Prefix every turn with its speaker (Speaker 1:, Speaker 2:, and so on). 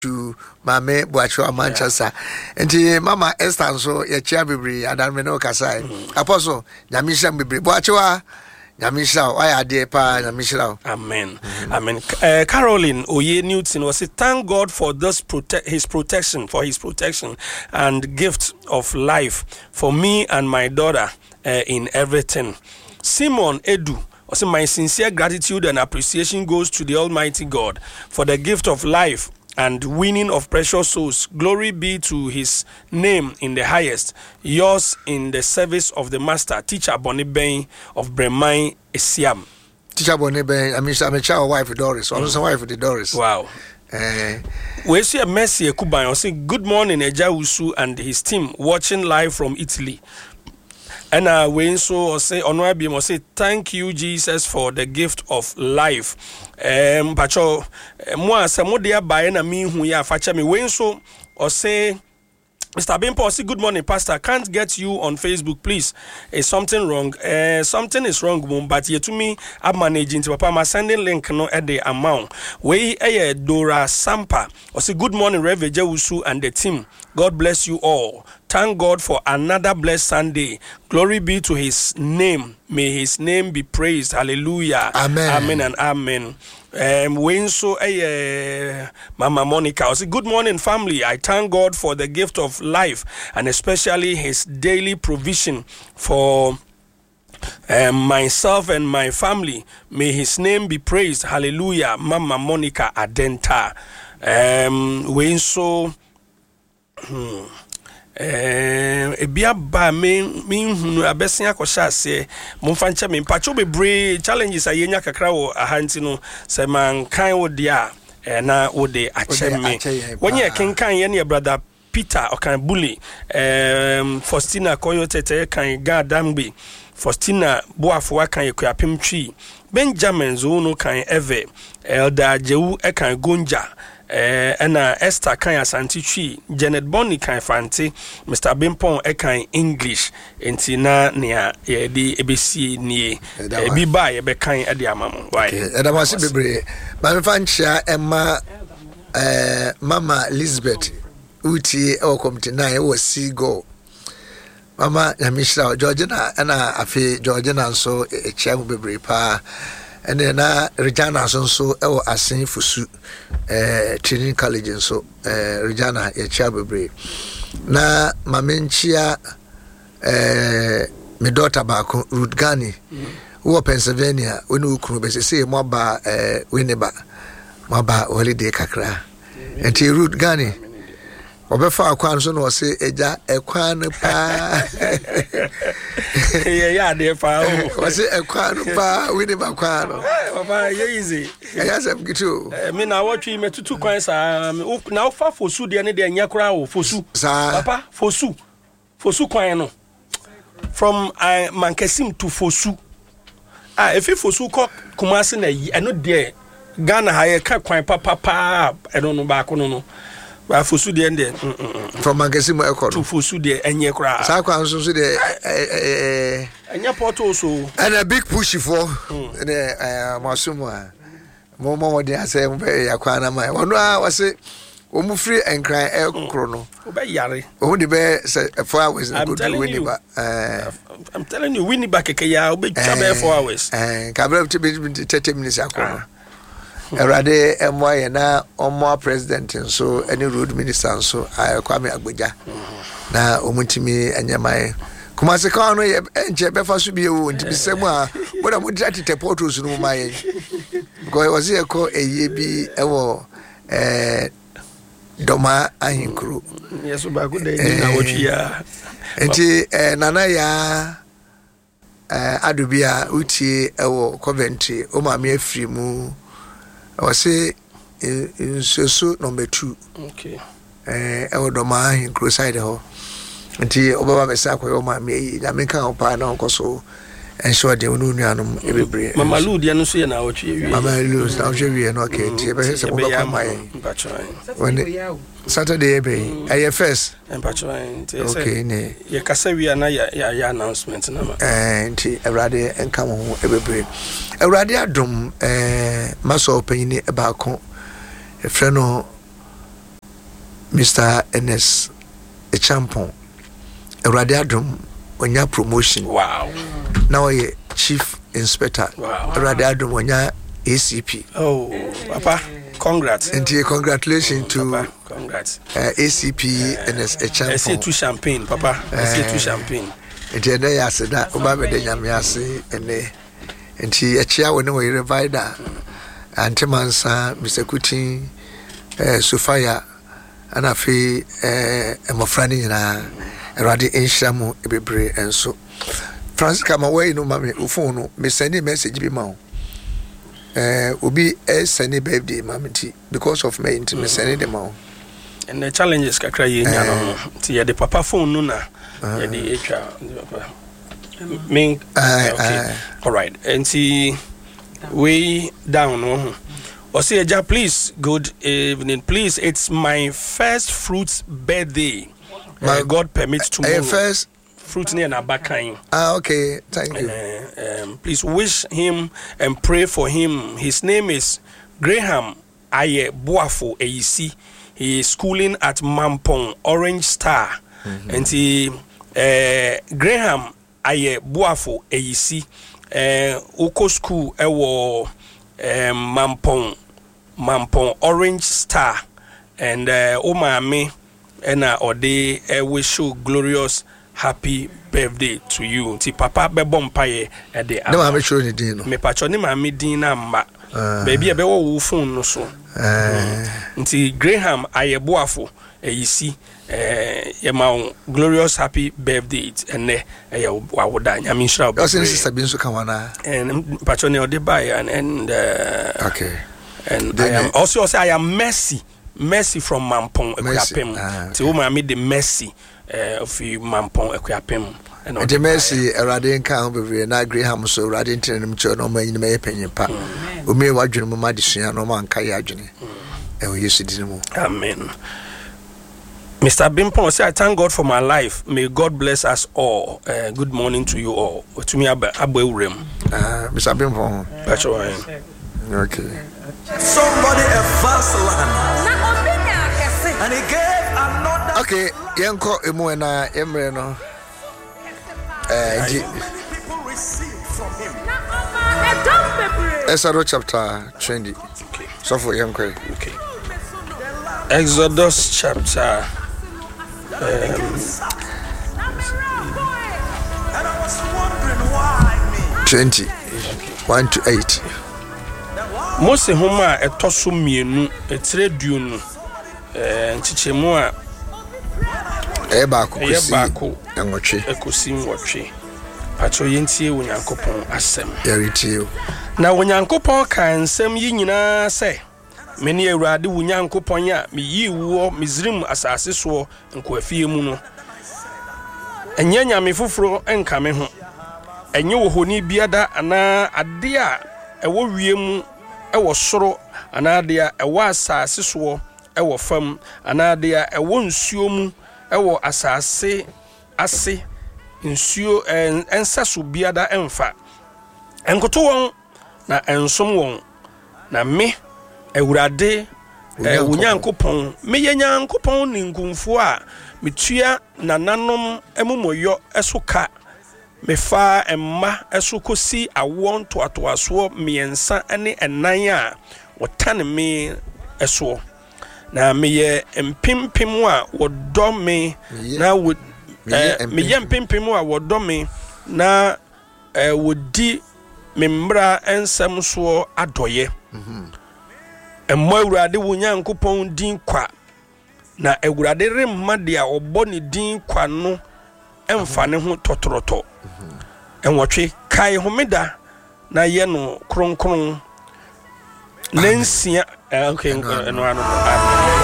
Speaker 1: to Mame Boacho Manchester. And Mama Esther so ye chia bibri adameno kasai. Apostle Nyamisha bibri Boacho Nyamisha why ade pa Nyamisha.
Speaker 2: Amen. Amen. Caroline Oye Newton was say thank God for this his protection and gift of life for me and my daughter in everything. Simon Edu also, my sincere gratitude and appreciation goes to the Almighty God for the gift of life and winning of precious souls. Glory be to his name in the highest. Yours in the service of the Master, Teacher Boniben of Bremai Esiam.
Speaker 1: Teacher Boniben, I'm a child wife Doris, also wife of Doris.
Speaker 2: Wow. We see a Messi Kuban say good morning, Ejawusu and his team watching live from Italy. And we so say Onwabim say thank you Jesus for the gift of life. Pacho moi samodia bae na mi hu ya facha me we so or say Mr. Bimpo, say good morning, Pastor. Can't get you on Facebook, please. Is something wrong? Something is wrong, but you to me, I'm managing to Papa. I'm sending link no at the amount. We Dora Sampa. Or say good morning, Reverend Jewusu and the team. God bless you all. Thank God for another blessed Sunday. Glory be to his name. May his name be praised. Hallelujah.
Speaker 1: Amen.
Speaker 2: Amen and amen. When so Mama Monica, I say good morning family. I thank God for the gift of life and especially his daily provision for myself and my family. May his name be praised. Hallelujah. Mama Monica Adenta. When so ebia ba me hunu abesia kwasha se momfanche me mpacho bebre challenges ayenya kakra wo ahanti no se man kan wo dia na wo de ache me wonye kenkan ye ne brother Peter okan bully Faustina Koyotete kan gadambe Faustina Boafo kan yakuapem twi Benjamin Zono kan eve Elder Jewu kan Gonja Esther kan Asante Twi Janet Bonnie kan Fante Mr. Bimpon kan English enti na nea ye di ebesi nie bi ba ye be kan e di amam why
Speaker 1: edamasi bebre ma me fancha Emma Mama Elizabeth uti o committee na e was go Mama Nyamisha Georgina na afi Georgina so e chiamu bebre pa ene na Regina so e wo asen fusu training college so Regina e chia bebre na mamenchia me daughter baako Ruth Gani wo Pennsylvania woni ukuru be se mo ba Winneba mo ba holiday kakra enti Ruth Gani obefa akwan so no se eja ekwan pa
Speaker 2: yeah dey fa
Speaker 1: o se ekwan pa Winneba kwan
Speaker 2: papa easy
Speaker 1: ayasem gitu
Speaker 2: me na watwi metutu kwan sa na ofa fosu de ne de anya kra wo fosu papa fosu kwan no from Mankesim to fosu if fosu ko Kumasi na yi eno de Ghana ha ye ka kwan papa eno no ba ko no fosu de ende
Speaker 1: from Mankesim ekoro
Speaker 2: to fosu de anya kra
Speaker 1: sa kwan so de
Speaker 2: anya portal so
Speaker 1: and a big push for the Masuma Momo de ase mbe yakwana mai ono a wase omu free enkran ekro no
Speaker 2: obeyare
Speaker 1: omu de be 4 hours go do Winneba
Speaker 2: I'm telling you Winneba keke ya obetwa be 4 hours
Speaker 1: kabra 30 minutes akona erade emoye na omo president so any road minister so Kwame Agboja na omutimi anyamai Kumasi ka no ye enche be fa so bi ewo ntimi semu a boda mo tete portals no mai because was here ko eye bi ewo doma ahinkru
Speaker 2: yes ba good day na wotwi ya
Speaker 1: enti nana ya adubia utie ewo Coventry o ma me afiri mu o se so number 2
Speaker 2: okay
Speaker 1: ewo doma ahinkru side ho nti obaba mesa koyo ma me ya me kan opa na nkoso enso de onu nuanom ebebre
Speaker 2: Mama Lu de no so ye na wotwe wi
Speaker 1: Mama Lu na wotwe wi no okay nti be se mo ba mai Saturday ebe aye first
Speaker 2: nti
Speaker 1: okay ne
Speaker 2: ye kasa wi na ya announcement na ma
Speaker 1: nti Ewrade enka mo ho ebebre Ewrade adom maso opanyini eba ko efre no Mr. NS Echampon Awurade adom onya promotion.
Speaker 2: Wow.
Speaker 1: Now ye chief inspector.
Speaker 2: Wow.
Speaker 1: Awurade adom onya ACP.
Speaker 2: Oh, Papa, congrats.
Speaker 1: And congratulations to
Speaker 2: Papa, congrats.
Speaker 1: ACP NS Echampon.
Speaker 2: I say two champagne, Papa. I say two champagne.
Speaker 1: And then I said that Obama de Yamiasi and she a chair when we revive that. And Temansa, Mr. Kuti, Sofia, and I feel my friend in a Radi Inshamu, Ebebre, and so. Francis come away, no mammy, phone, me send a message be mount. Will be a sunny baby, mammy, because of me, me sending them out.
Speaker 2: And the challenges can cry in the Papa phone, Nuna, the HR. Okay, all right, and see. Way down. Or say, Ja, please, good evening. Please, it's my first fruit's birthday. God permits tomorrow.
Speaker 1: First
Speaker 2: fruit near Nabakain.
Speaker 1: Okay, thank you.
Speaker 2: Please wish him and pray for him. His name is Graham Aye Boafo AEC. He is schooling at Mampong Orange Star. And Graham Aye Boafo AEC. Uko school ewo Mampong Orange Star and Omame ena ode wish you glorious happy birthday to you. Ti papa bebom paye e de
Speaker 1: no ma me sure ni din no
Speaker 2: me pacho ni ma me din na mba baby e be wo phone no so nti Graham Ayeboafo eyisi yema glorious happy birthday and wawoda nyame nshira
Speaker 1: o se sister bi nso ka wana
Speaker 2: and pacho ne ode buy and
Speaker 1: okay
Speaker 2: and I am also say I am Mercy from Mampong Ekwapem ti wo ma me the Mercy of Mampong Ekwapem and
Speaker 1: the Mercy Awurade nka ho bebre na Graham so Awurade ntenem cho no ma nyima yepanyipa o me wadwene mo ma desua no ma nka ye adwene e o Yesu din mu
Speaker 2: amen. Mr. Bimpon say I thank God for my life. May God bless us all. Good morning to you all. To me abawurem.
Speaker 1: Mr. Bimpon. Okay.
Speaker 3: Somebody a vast land. And he gave another.
Speaker 1: Okay, yanko emu na emre no.
Speaker 3: People received from him.
Speaker 1: Exodus chapter 20.
Speaker 2: Okay.
Speaker 1: So for yanko.
Speaker 2: Okay. Exodus chapter
Speaker 3: And I was wondering why me.
Speaker 1: 20. 1 to 8.
Speaker 2: Mose homa etoso mienu etreduonu nchichemu a
Speaker 1: Eba ko enwotwe
Speaker 2: ekosi nwotwe pacho yentie wonyankopon asem
Speaker 1: yaritio
Speaker 2: na wonyankopon ka nsem yi nyina se meni Awurade wonyankopon a meyi wo Misrim asase so nkoafie mu no enye nyame foforo enka me ho enye wo honi biada ana ade a ewo wiem ewo soro anadea ewo asase so ewo fam anadea ewo nsuo mu ewo asase ase nsuo ensaso biada emfa enkoto won na ensom won na me Awurade wonyankopon me yenyankopon ni nkumfo a metua nananom emumoyo esoka mefa emma esokosi awon toatoaso miensa ane enan a wotane me eso na meye empimpim a wodo me na meye empimpim a wodo me na wodi membra ensem so adoye emmo Awurade wonyankopon din kwa na Awurade remma de a obɔ ne din kwa no emfa ne ho totoroto enwotwe kai homeda na ye no kronkron nansia okay no ano